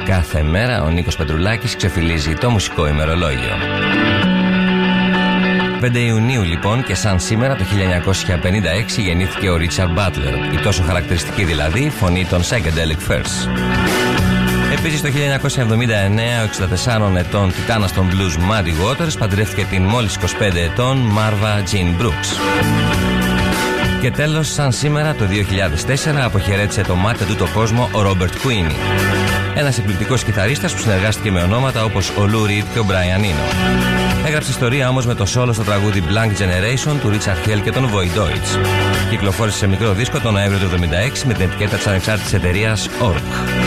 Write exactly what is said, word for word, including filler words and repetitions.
Κάθε μέρα ο Νίκος Πετρουλάκης ξεφυλίζει το μουσικό ημερολόγιο. πέντε Ιουνίου λοιπόν και σαν σήμερα το χίλια εννιακόσια πενήντα έξι γεννήθηκε ο Ρίτσαρντ Μπάτλερ, η τόσο χαρακτηριστική δηλαδή φωνή των Psychedelic Furs. Επίσης το χίλια εννιακόσια εβδομήντα εννέα ο εξήντα τεσσάρων ετών τιτάνας των blues Muddy Waters παντρεύτηκε την μόλις είκοσι πέντε ετών Μάρβα Τζιν Μπρουκς. Και τέλος, σαν σήμερα το δύο χιλιάδες τέσσερα αποχαιρέτησε το μάτι του το κόσμο ο Ρόμπερτ Κουίνι. Ένας εκπληκτικός κιθαρίστας που συνεργάστηκε με ονόματα όπως ο Λου Ριντ και ο Μπράιαν Ίνο. Έγραψε ιστορία όμως με το solo στο τραγούδι Blank Generation του Richard Hell και των Void Deutsch. Κυκλοφόρησε σε μικρό δίσκο τον Νοέμβριο του χίλια εννιακόσια εβδομήντα έξι με την ετικέτα της ανεξάρτητης εταιρείας Org.